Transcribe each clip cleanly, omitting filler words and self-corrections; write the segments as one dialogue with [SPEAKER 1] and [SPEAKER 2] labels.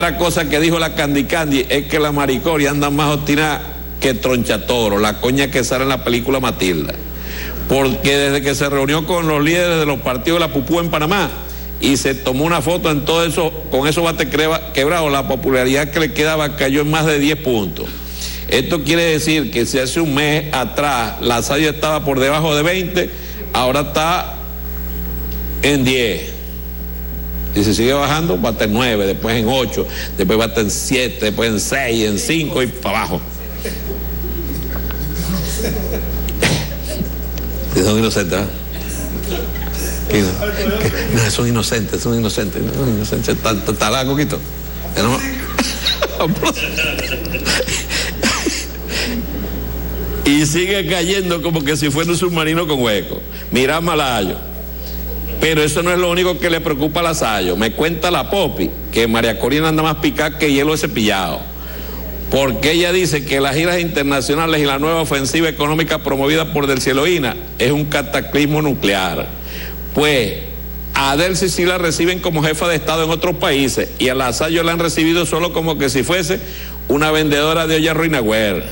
[SPEAKER 1] Otra cosa que dijo la Candy Candy es que la Maricoria anda más obstinada que Tronchatoro, la coña que sale en la película Matilda. Porque desde que se reunió con los líderes de los partidos de la Pupú en Panamá y se tomó una foto en todo eso, con esos bates quebrados, la popularidad que le quedaba cayó en más de 10 puntos. Esto quiere decir que si hace un mes atrás Lazayo estaba por debajo de 20, ahora está en 10. Y si sigue bajando, va a estar en 9, después en 8, después va a estar en 7, después en 6, en 5 y para abajo. Son inocentes, ¿eh? No, son inocentes. ¿Está la coquito? Y sigue cayendo como que si fuera un submarino con hueco. Mira Malayo. Pero eso no es lo único que le preocupa a Lazayo. Me cuenta la Popi que María Corina anda más picada que hielo de cepillado. Porque ella dice que las giras internacionales y la nueva ofensiva económica promovida por Del Cieloína es un cataclismo nuclear. Pues a Delcy sí la reciben como jefa de Estado en otros países y a Lazayo la han recibido solo como que si fuese una vendedora de olla ruinagüer.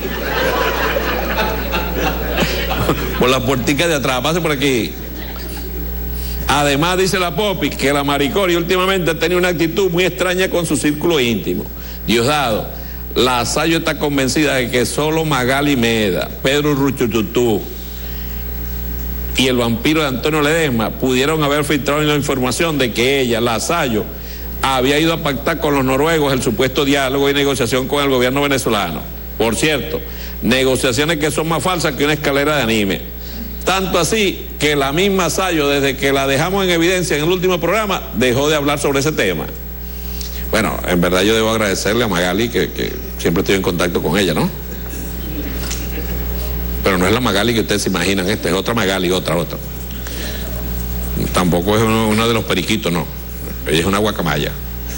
[SPEAKER 1] Por la puertica de atrás, pase por aquí. Además, dice la Popi que la Maricoria últimamente ha tenido una actitud muy extraña con su círculo íntimo. Diosdado, Lazayo está convencida de que solo Magali Meda, Pedro Ruchututú y el vampiro de Antonio Ledesma pudieron haber filtrado la información de que ella, Lazayo, había ido a pactar con los noruegos el supuesto diálogo y negociación con el gobierno venezolano. Por cierto, negociaciones que son más falsas que una escalera de anime. Tanto así que la misma Lazayo, desde que la dejamos en evidencia en el último programa, dejó de hablar sobre ese tema. Bueno, en verdad yo debo agradecerle a Magali, que siempre estoy en contacto con ella, ¿no? Pero no es la Magali que ustedes se imaginan, esta es otra Magali, otra. Tampoco es uno de los periquitos, no. Ella es una guacamaya.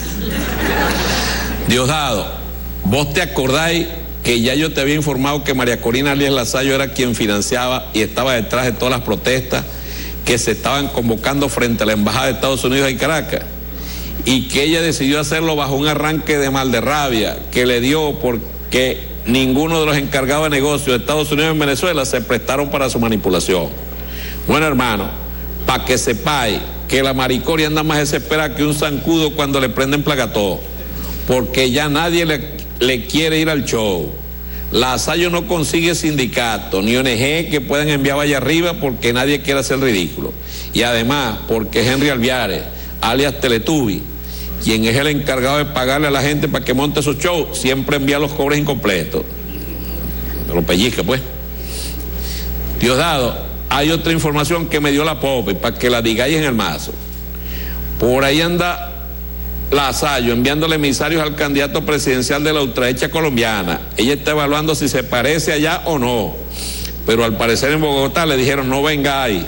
[SPEAKER 1] Diosdado, vos te acordáis que ya yo te había informado que María Corina alias Lazayo era quien financiaba y estaba detrás de todas las protestas que se estaban convocando frente a la Embajada de Estados Unidos en Caracas, y que ella decidió hacerlo bajo un arranque de mal de rabia que le dio porque ninguno de los encargados de negocios de Estados Unidos en Venezuela se prestaron para su manipulación. Bueno, hermano, para que sepáis que la Maricoria anda más desesperada que un zancudo cuando le prenden placató, porque ya nadie le quiere ir al show. Lazayo no consigue sindicato ni ONG que puedan enviar allá arriba porque nadie quiere hacer el ridículo. Y además, porque Henry Alviares, alias Teletubi, quien es el encargado de pagarle a la gente para que monte su show, siempre envía los cobres incompletos. Me lo pellizca, pues. Diosdado, hay otra información que me dio la Popi para que la digáis en el mazo. Por ahí anda Lazayo enviándole emisarios al candidato presidencial de la ultraderecha colombiana. Ella está evaluando si se parece allá o no, pero al parecer en Bogotá le dijeron: no vengáis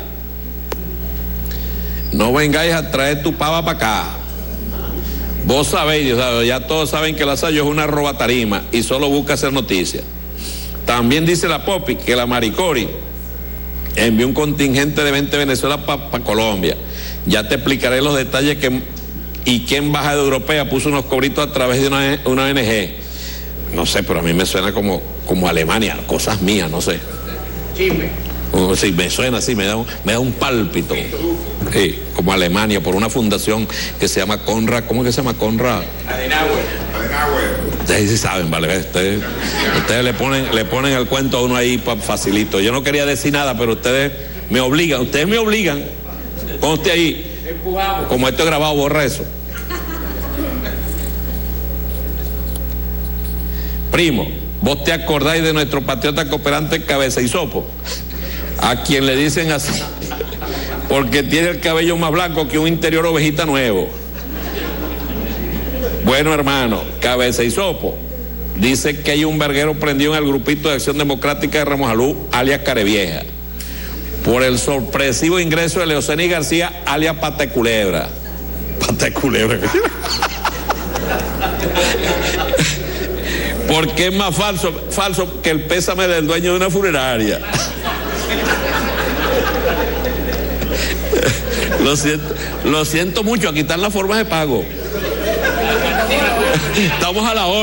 [SPEAKER 1] a traer tu pava para acá. Vos sabéis, Diosdado, ya todos saben que Lazayo es una robatarima y solo busca hacer noticias. También dice la Popi que la Maricori envió un contingente de 20 Venezuela para Colombia. Ya te explicaré los detalles y qué embajada europea puso unos cobritos a través de una ONG. No sé, pero a mí me suena como Alemania, cosas mías, no sé.
[SPEAKER 2] Chisme.
[SPEAKER 1] Sí, me suena así, me da un pálpito. Sí, como Alemania, por una fundación que se llama Konrad. ¿Cómo es que se llama? Konrad
[SPEAKER 2] Adenauer.
[SPEAKER 1] Ustedes sí saben, vale. Ustedes le ponen el cuento a uno ahí facilito. Yo no quería decir nada, pero ustedes me obligan. Conste ahí. Como esto es grabado, borra eso. Primo, vos te acordáis de nuestro patriota cooperante Cabeza y Sopo, a quien le dicen así porque tiene el cabello más blanco que un interior ovejita nuevo. Bueno, hermano, Cabeza y Sopo dice que hay un verguero prendido en el grupito de Acción Democrática de Remojalú, alias Carevieja, por el sorpresivo ingreso de Leoceni García, alias Pateculebra. Pateculebra. Porque es más falso que el pésame del dueño de una funeraria. Lo siento mucho, aquí están las formas de pago. Estamos a la hora.